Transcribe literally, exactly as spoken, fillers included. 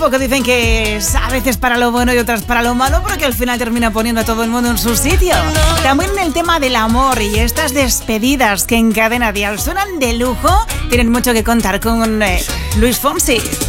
Porque dicen que es a veces para lo bueno y otras para lo malo, porque al final termina poniendo a todo el mundo en su sitio. También en el tema del amor y estas despedidas que en Cadena Dial suenan de lujo, tienen mucho que contar con eh, Luis Fonsi.